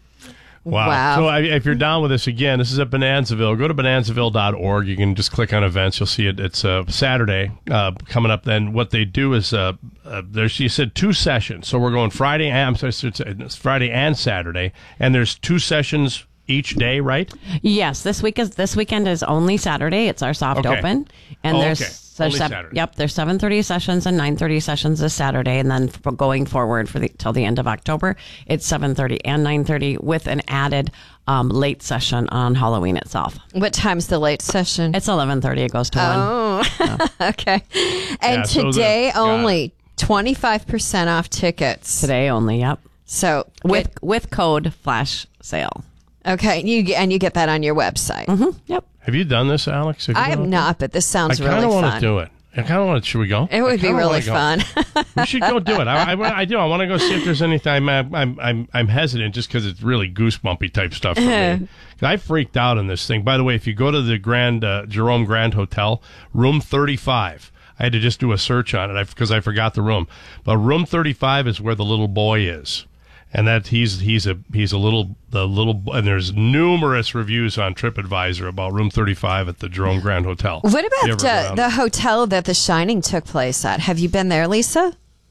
Wow. Wow. So I, if you're down with this again, this is at Bonanzaville. Go to bonanzaville dot org. You can just click on events. You'll see it. It's uh, Saturday uh, coming up. Then what they do is uh, uh, there's you said two sessions. So we're going Friday and I'm sorry, it's- it's Friday and Saturday, and there's two sessions each day, right? Yes, this week is this weekend is only Saturday. It's our soft Okay. open, and Oh, there's okay. there's Only sev- Saturday. yep, there's seven thirty sessions and nine thirty sessions this Saturday, and then for going forward for the till the end of October, it's seven thirty and nine thirty with an added um, late session on Halloween itself. What time's the late session? It's eleven thirty. It goes to one. Oh, okay. And Yeah, so the- today got only twenty-five percent off tickets. Today only. Yep, So with with code flash sale. okay, you get- and you get that on your website. Mm-hmm. Yep. Have you done this, Alex? Have you I have done it? not, but this sounds I really kind of fun. want to do it. I kind of want to. Should we go? It would I be kinda really wanna go. fun. We should go do it. I, I, I do. I want to go see if there's anything. I'm I'm I'm, I'm hesitant just because it's really goosebumpy type stuff for me. I freaked out on this thing. By the way, if you go to the Grand uh, Jerome Grand Hotel, room thirty-five. I had to just do a search on it because I, I forgot the room. But room thirty-five is where the little boy is. And that he's he's a he's a little the little and there's numerous reviews on TripAdvisor about room thirty-five at the Jerome Grand Hotel. What If you about ever go uh, down. the hotel that The Shining took place at? Have you been there, Lisa?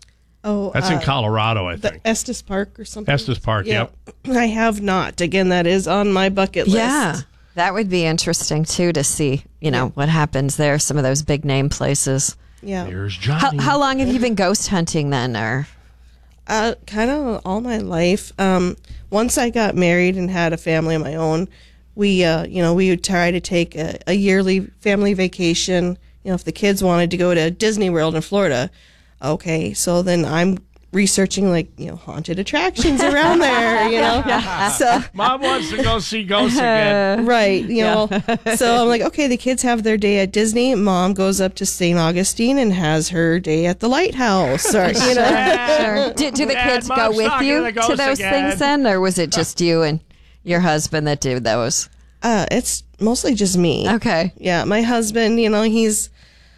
Oh, That's in uh, Colorado, I the think. Estes Park or something. Estes Park, Yeah. I have not. Again, that is on my bucket list. Yeah, that would be interesting too to see. You know what happens there. Some of those big name places. Yeah. Here's How, Johnny. how long have you been ghost hunting then, or? Uh, kind of all my life. Um, once I got married and had a family of my own, we, uh, you know, we would try to take a, a yearly family vacation. You know, if the kids wanted to go to Disney World in Florida, okay. So then I'm researching like you know haunted attractions around there. You know, so Mom wants to go see ghosts again. right. You know, so I'm like, okay, the kids have their day at Disney. Mom goes up to Saint Augustine and has her day at the lighthouse. Or you know, Sure. Do, do the Dad, kids go Mom's with talking you to the to ghosts those again. things then, or was it just you and your husband that did those? Uh, it's mostly just me. Okay. Yeah, my husband, you know, he's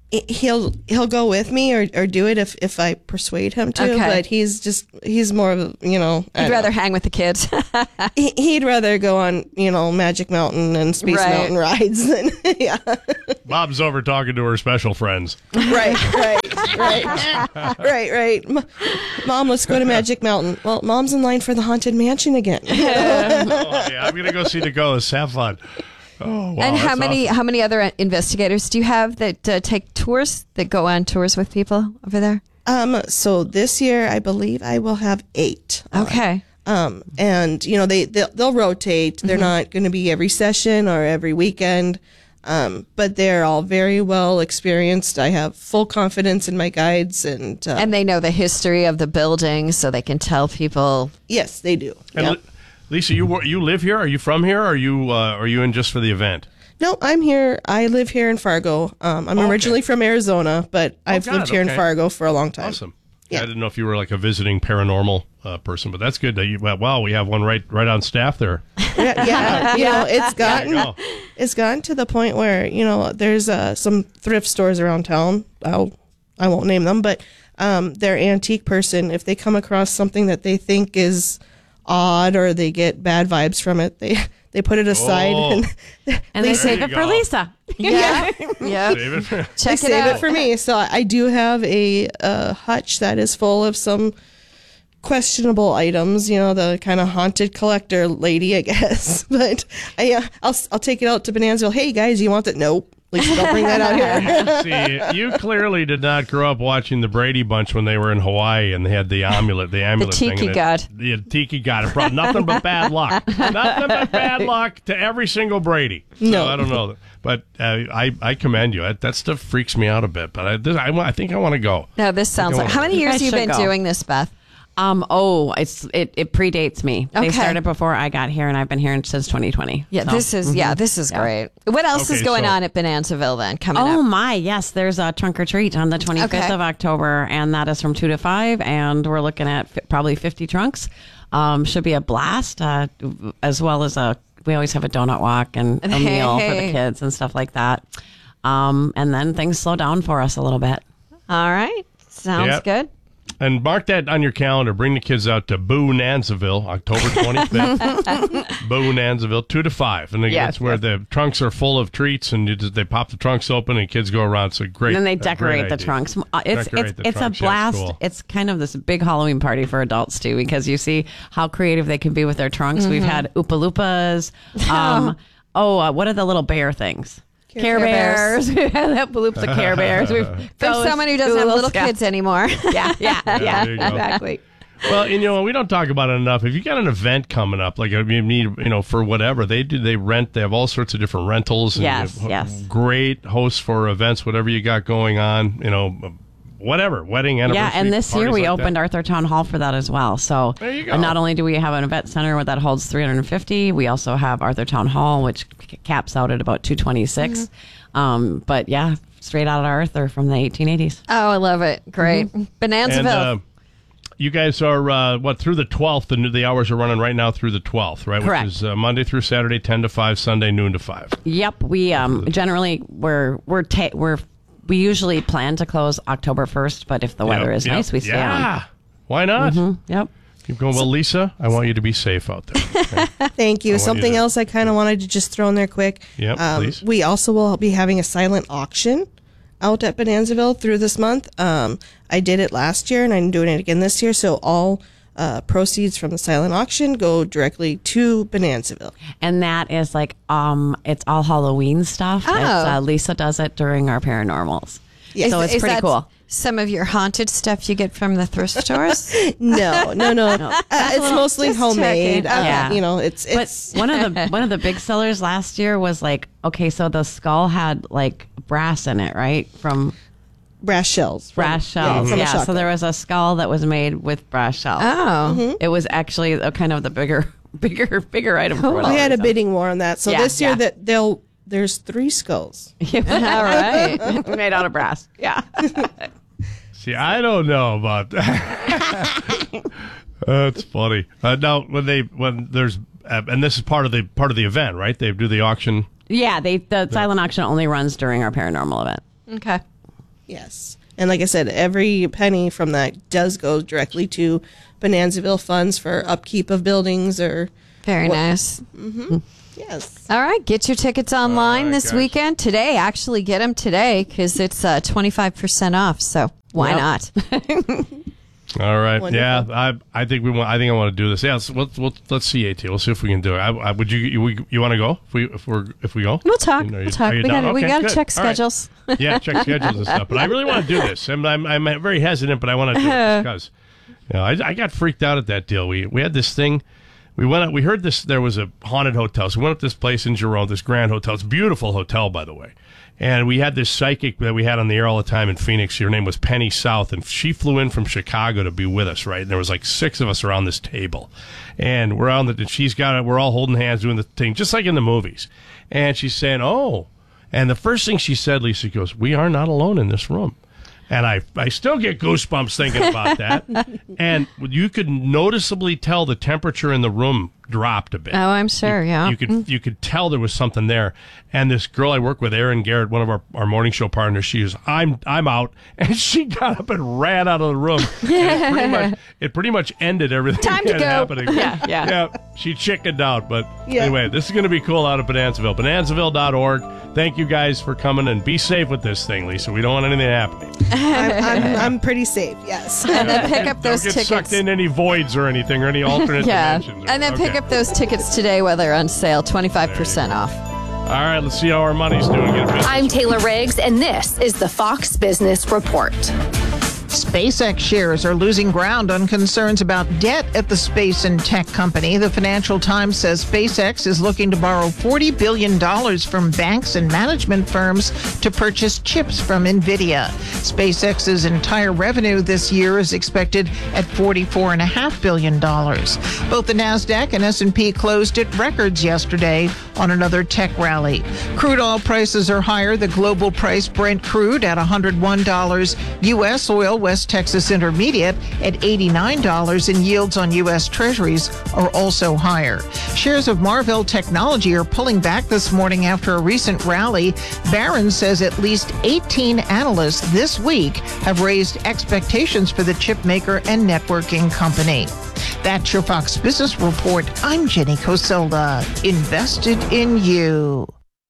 he'll he'll go with me or, or do it if, if I persuade him to. Okay. But he's just he's more of a, you know. He'd rather hang with the kids. he, he'd rather go on you know Magic Mountain and Space Right. Mountain rides than yeah. Bob's over talking to her special friends. Right, right, right, right, right. M- Mom, let's go to Magic Mountain. Well, Mom's in line for the Haunted Mansion again. Oh, yeah, I'm gonna go see the ghosts. Have fun. Oh, wow, and how that's many awesome. how many other investigators do you have that uh, take tours, that go on tours with people over there? Um, so this year, I believe I will have eight. on. Okay. Um, and you know they they'll, they'll rotate. They're Mhm. not going to be every session or every weekend. Um, but they're all very well experienced. I have full confidence in my guides, and uh, And they know the history of the building, so they can tell people. yes, they do. And Yep. Li- Lisa, you wor- you live here? Are you from here? Or are you uh, are you in just for the event? No, I'm here. I live here in Fargo. Um, I'm Okay. originally from Arizona, but I've God, lived here okay. in Fargo for a long time. Awesome. Yeah. I didn't know if you were like a visiting paranormal uh, person, but that's good. That you, well, wow, we have one right right on staff there. Yeah, yeah. You know, it's There you gotten go. it's gotten to the point where you know there's uh, some thrift stores around town. I'll I won't name them, but um, their antique person, if they come across something that they think is odd or they get bad vibes from it, they they put it aside Oh. and And they they save you it for go. Lisa. yeah. Yep. Save it. They Check it save out. it for me. So I do have a, uh hutch that is full of some questionable items. You know, the kind of haunted collector lady, I guess. But I, uh, I'll I'll take it out to Bonanzaville. Hey guys, you want that? Nope. Lisa, don't bring that out here. See, you clearly did not grow up watching the Brady Bunch when they were in Hawaii and they had the amulet, the amulet thing. tiki and it- god. The tiki god. It brought nothing but bad luck. Nothing but bad luck to every single Brady. So No. I don't know. But uh, I, I commend you. That, that stuff freaks me out a bit. But I, this, I, wa- I think I want to go. No, this sounds I like. How many You years guys have you should been go. doing this, Beth? Um. Oh, it's it. It predates me. Okay. They started before I got here, and I've been here since twenty twenty. Yeah, So, this is yeah, mhm. this is Yeah. great. What else is Okay, going so- on at Bonanzaville then? Coming Oh up. my, yes. There's a trunk or treat on the twenty-fifth Okay. of October, and that is from two to five, and we're looking at fi- probably fifty trunks. Um, should be a blast, uh, as well as a. We always have a donut walk and a Hey, meal for hey. the kids and stuff like that. Um, and then things slow down for us a little bit. All right, sounds Yep. good. And mark that on your calendar. Bring the kids out to Bonanzaville, October twenty-fifth. Bonanzaville, two to five. And they, Yes, that's where yes. the trunks are full of treats, and you just, they pop the trunks open, and kids go around. It's a great. And then they a great decorate the idea. trunks. Uh, It's Decorate it's the it's trunks. a Yeah, blast. cool. It's kind of this big Halloween party for adults too, because you see how creative they can be with their trunks. We've had Oompa Loompas. Um, oh, uh, what are the little bear things? Care, Care Bears. Bears. We've had Oompa Loompa Care Bears. We've From ghosts, someone who doesn't have Oodle little Scouts. kids anymore. Yeah, yeah, Yeah, yeah, there you go. exactly. Well, you know, we don't talk about it enough. If you got an event coming up, like you need, you know, for whatever they do, they rent. They have all sorts of different rentals. And Yes, they have yes. Great hosts for events, whatever you got going on. You know, whatever wedding anniversary. Yeah, and this year parties we like opened that. Arthur Town Hall for that as well. So There you go. and not only do we have an event center that holds three hundred fifty, we also have Arthur Town Hall, which c- caps out at about two twenty-six. Mm-hmm. Um, but yeah, straight out of Arthur from the eighteen eighties. Oh, I love it. Great. Mm-hmm. Bonanzaville. And uh, you guys are uh, what through the twelfth? The new, the hours are running right now through the twelfth, right? Correct. Which is uh, Monday through Saturday, ten to five, Sunday noon to five. Yep, we um generally we're we're ta- we're we usually plan to close October first, but if the weather Yep, is yep. nice, we stay yeah. on. Why not? Mhm, Yep. Keep going. Well, Lisa, I want you to be safe out there. Okay? Thank I you. want Something you to- else I kind of wanted to just throw in there quick. Yep, um, please. We also will be having a silent auction out at Bonanzaville through this month. Um, I did it last year, and I'm doing it again this year. So all uh, proceeds from the silent auction go directly to Bonanzaville. And that is like um it's all Halloween stuff. Oh. It's, uh, Lisa does it during our paranormals. Yes. So it's Is pretty that cool. Some of your haunted stuff you get from the thrift stores? No, no, no. Uh, it's mostly Just homemade. checking. Uh, Yeah. You know, it's But it's one of the one of the big sellers last year was like, okay, so the skull had like brass in it, right? From brass shells. from- brass yeah, shells. from a Yeah, so shotgun. there was a skull that was made with brass shells. Oh. Mhm. It was actually a kind of the bigger bigger bigger item for We whatever had a reason. bidding war on that. So Yeah, this year yeah. that they'll there's three skulls. All right. Made out of brass. Yeah. See, I don't know about that. That's funny. Uh, now, when they when there's uh, and this is part of the part of the event, right? They do the auction. Yeah, they the silent auction only runs during our paranormal event. Okay. Yes. And like I said, every penny from that does go directly to Bonanzaville funds for upkeep of buildings or... Very what, nice. Mm-hmm. Yes. All right. Get your tickets online right, this guys. weekend. Today, actually get them today because it's uh, twenty-five percent off. So why yep. not? All right. Wonderful. Yeah, I I think we want. I think I want to do this. Yeah. So we'll, we'll, let's see, AT. We'll see if we can do it. I, I, would you you, you want to go? If we if we if we go, we'll talk. You know, we'll talk. We got we got to check schedules. Right. Yeah, check schedules and stuff. But I really want to do this. I'm I'm, I'm very hesitant, but I want to do it because you know, I I got freaked out at that deal. We we had this thing. We went out, we heard this, there was a haunted hotel. So we went up to this place in Jerome, this Grand Hotel. It's a beautiful hotel, by the way. And we had this psychic that we had on the air all the time in Phoenix. Her name was Penny South, and she flew in from Chicago to be with us, right? And there was like six of us around this table. And we're on the, and she's got it, we're all holding hands doing the thing, just like in the movies. And she's saying, oh. And the first thing she said, Lisa, goes, we are not alone in this room. And I, I still get goosebumps thinking about that. And you could noticeably tell the temperature in the room dropped a bit. Oh, I'm sure, you, yeah. You could you could tell there was something there. And this girl I work with, Erin Garrett, one of our, our morning show partners, she was, I'm I'm out. And she got up and ran out of the room. And it, pretty much, it pretty much ended everything Time that to go. happening. Yeah, yeah. Yeah, she chickened out. But yeah. anyway, this is going to be cool out of Bonanzaville. Bonanzaville dot org. Thank you guys for coming, and be safe with this thing, Lisa. We don't want anything happening. I'm, I'm, I'm pretty safe, yes. And then pick up those don't get tickets. sucked in any voids or anything, or any alternate yeah. dimensions. And then okay. pick up those tickets today while they're on sale, twenty-five percent off. All right, let's see how our money's doing. Get a bit. I'm Taylor Riggs, and this is the Fox Business Report. SpaceX shares are losing ground on concerns about debt at the space and tech company. The Financial Times says SpaceX is looking to borrow forty billion dollars from banks and management firms to purchase chips from NVIDIA. SpaceX's entire revenue this year is expected at forty-four point five billion dollars. Both the NASDAQ and S and P closed at records yesterday on another tech rally. Crude oil prices are higher. The global price Brent crude at one hundred one dollars. U S oil West Texas Intermediate at eighty-nine dollars, and yields on U S Treasuries are also higher. Shares of Marvell Technology are pulling back this morning after a recent rally. Barron's says at least eighteen analysts this week have raised expectations for the chip maker and networking company. That's your Fox Business Report. I'm Jenny Coselda. Invested in you.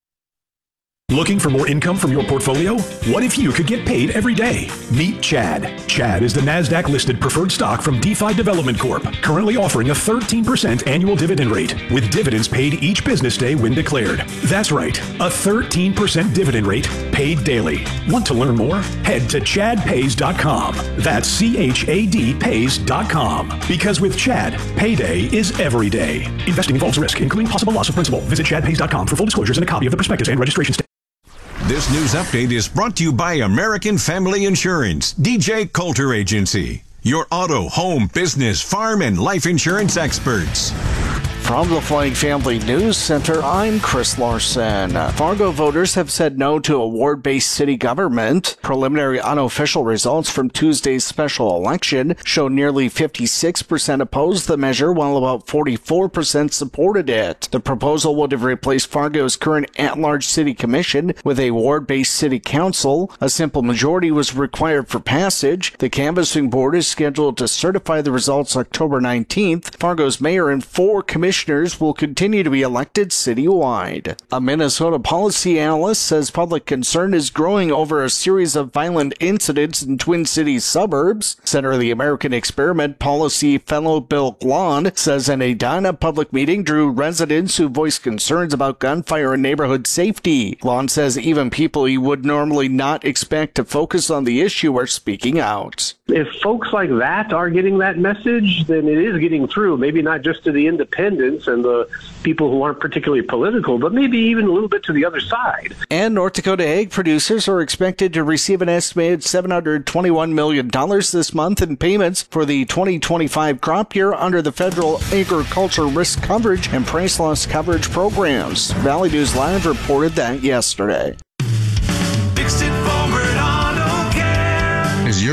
Looking for more income from your portfolio? What if you could get paid every day? Meet Chad. Chad is the NASDAQ-listed preferred stock from DeFi Development Corp, currently offering a thirteen percent annual dividend rate, with dividends paid each business day when declared. That's right, a thirteen percent dividend rate paid daily. Want to learn more? Head to chad pays dot com. That's C H A D pays dot com. Because with Chad, payday is every day. Investing involves risk, including possible loss of principal. Visit chad pays dot com for full disclosures and a copy of the prospectus and registration statement. This news update is brought to you by American Family Insurance, D J Coulter Agency, your auto, home, business, farm, and life insurance experts. From the Flying Family News Center, I'm Chris Larson. Fargo voters have said no to a ward-based city government. Preliminary unofficial results from Tuesday's special election show nearly fifty-six percent opposed the measure, while about forty-four percent supported it. The proposal would have replaced Fargo's current at-large city commission with a ward-based city council. A simple majority was required for passage. The canvassing board is scheduled to certify the results October nineteenth. Fargo's mayor and four commissioners will continue to be elected citywide. A Minnesota policy analyst says public concern is growing over a series of violent incidents in Twin Cities suburbs. Center of the American Experiment policy fellow Bill Glahn says an Edina public meeting drew residents who voiced concerns about gunfire and neighborhood safety. Glahn says even people he would normally not expect to focus on the issue are speaking out. If folks like that are getting that message, then it is getting through, maybe not just to the independents and the people who aren't particularly political, but maybe even a little bit to the other side. And North Dakota egg producers are expected to receive an estimated seven hundred twenty-one million dollars this month in payments for the twenty twenty-five crop year under the federal agriculture risk coverage and price loss coverage programs. Valley News Live reported that yesterday. Is your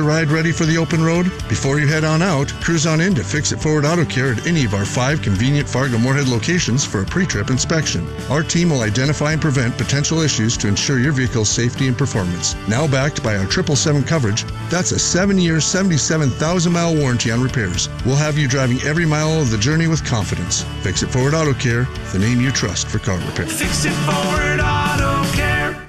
ride ready for the open road? Before you head on out, cruise on in to Fix It Forward Auto Care at any of our five convenient Fargo-Moorhead locations for a pre-trip inspection. Our team will identify and prevent potential issues to ensure your vehicle's safety and performance. Now backed by our triple seven coverage, that's a seven-year, seventy-seven thousand mile warranty on repairs. We'll have you driving every mile of the journey with confidence. Fix It Forward Auto Care, the name you trust for car repair. Fix It Forward Auto Care.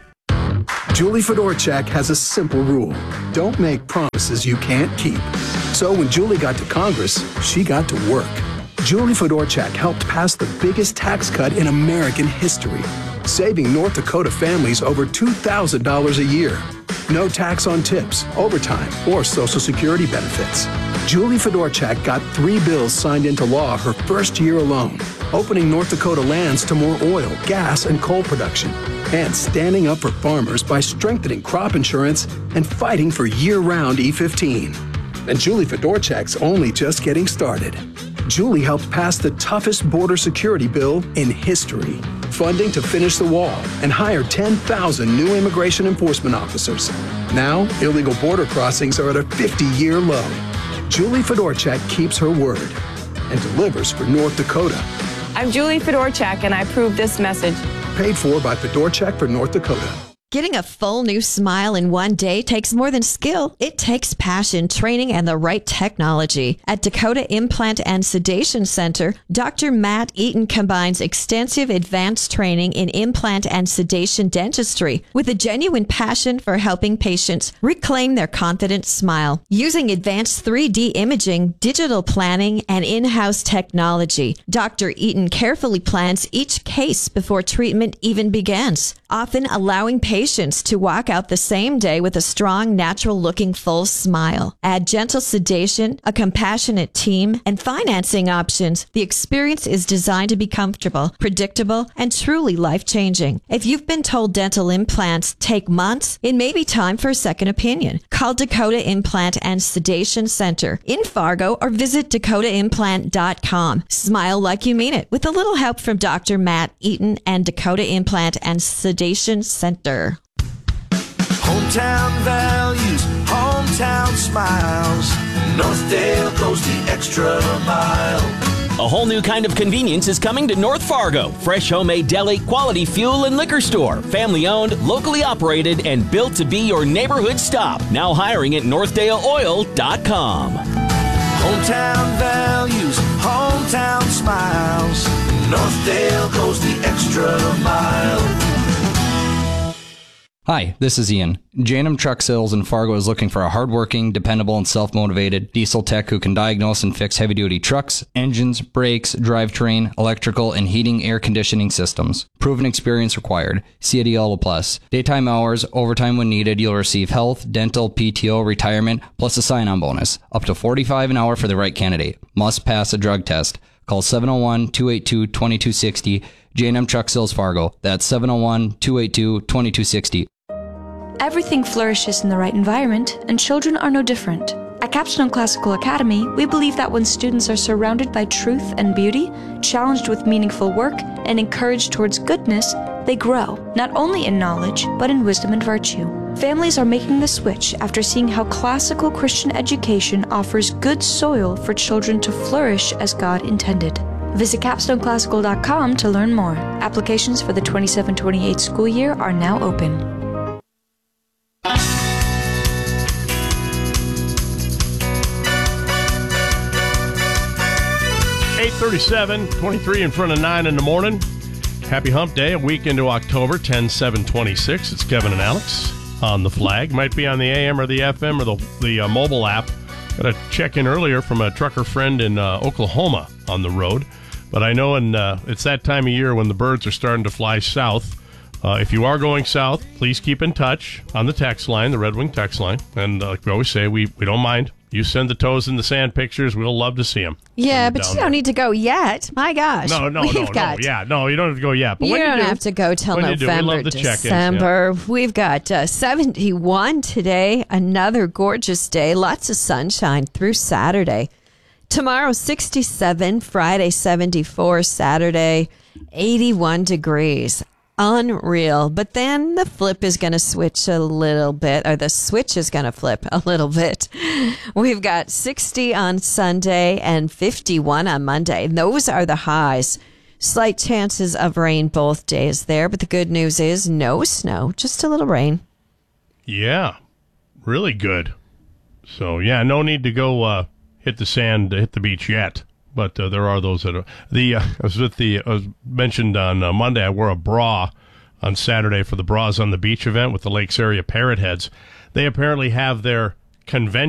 Julie Fedorchak has a simple rule. Don't make promises you can't keep. So when Julie got to Congress, she got to work. Julie Fedorchak helped pass the biggest tax cut in American history, saving North Dakota families over two thousand dollars a year. No tax on tips, overtime, or Social Security benefits. Julie Fedorchak got three bills signed into law her first year alone, opening North Dakota lands to more oil, gas, and coal production, and standing up for farmers by strengthening crop insurance and fighting for year-round E fifteen. And Julie Fedorchak's only just getting started. Julie helped pass the toughest border security bill in history, funding to finish the wall and hire ten thousand new immigration enforcement officers. Now, illegal border crossings are at a fifty-year low. Julie Fedorchak keeps her word and delivers for North Dakota. I'm Julie Fedorchak, and I approve this message. Paid for by Fedorchak for North Dakota. Getting a full new smile in one day takes more than skill. It takes passion, training, and the right technology. At Dakota Implant and Sedation Center, Doctor Matt Eaton combines extensive advanced training in implant and sedation dentistry with a genuine passion for helping patients reclaim their confident smile. Using advanced three D imaging, digital planning, and in-house technology, Doctor Eaton carefully plans each case before treatment even begins, often allowing patients Patients to walk out the same day with a strong, natural-looking full smile. Add gentle sedation, a compassionate team, and financing options. The experience is designed to be comfortable, predictable, and truly life-changing. If you've been told dental implants take months, it may be time for a second opinion. Call Dakota Implant and Sedation Center in Fargo or visit dakota implant dot com. Smile like you mean it with a little help from Doctor Matt Eaton and Dakota Implant and Sedation Center. Hometown values, hometown smiles. Northdale goes the extra mile. A whole new kind of convenience is coming to North Fargo. Fresh homemade deli, quality fuel and liquor store. Family owned, locally operated, and built to be your neighborhood stop. Now hiring at northdale oil dot com. Hometown values, hometown smiles. Northdale goes the extra mile. Hi, this is Ian. J and M Truck Sales in Fargo is looking for a hardworking, dependable, and self-motivated diesel tech who can diagnose and fix heavy-duty trucks, engines, brakes, drivetrain, electrical, and heating air conditioning systems. Proven experience required. C A D L plus. Daytime hours, overtime when needed. You'll receive health, dental, P T O, retirement, plus a sign-on bonus. Up to forty-five dollars an hour for the right candidate. Must pass a drug test. Call seven oh one, two eight two, two two six oh. J and M Truck Sales Fargo. That's seven oh one, two eight two, two two six oh. Everything flourishes in the right environment, and children are no different. At Capstone Classical Academy, we believe that when students are surrounded by truth and beauty, challenged with meaningful work, and encouraged towards goodness, they grow, not only in knowledge, but in wisdom and virtue. Families are making the switch after seeing how classical Christian education offers good soil for children to flourish as God intended. Visit capstone classical dot com to learn more. Applications for the twenty-seven twenty-eight school year are now open. eight thirty-seven, twenty-three in front of nine in the morning. Happy Hump Day, a week into October, ten seven twenty-six. It's Kevin and Alex on the flag. Might be on the A M or the F M or the, the uh, mobile app. Got a check-in earlier from a trucker friend in uh, Oklahoma on the road. But I know in, uh, it's that time of year when the birds are starting to fly south. Uh, if you are going south, please keep in touch on the text line, the Red Wing text line. And uh, like we always say, we, we don't mind. You send the toes in the sand pictures. We'll love to see them. Yeah, but you don't there. need to go yet. My gosh. No, no, We've no, got, no. Yeah, no, you don't have to go yet. But you when don't you do, have to go till when November, you do, we love the December. Yeah. We've got uh, seventy-one today. Another gorgeous day. Lots of sunshine through Saturday. Tomorrow, sixty-seven. Friday, seventy-four. Saturday, eighty-one degrees. Unreal. But then the flip is going to switch a little bit, or the switch is going to flip a little bit. We've got sixty on Sunday and fifty-one on Monday. Those are the highs. Slight chances of rain both days there, but the good news is no snow, just a little rain. Yeah, really good. So, yeah, no need to go uh, hit the sand, hit the beach yet. But uh, there are those that are. The, uh, I was with the, I was mentioned on uh, Monday, I wore a bra on Saturday for the Bras on the Beach event with the Lakes Area Parrot Heads. They apparently have their convention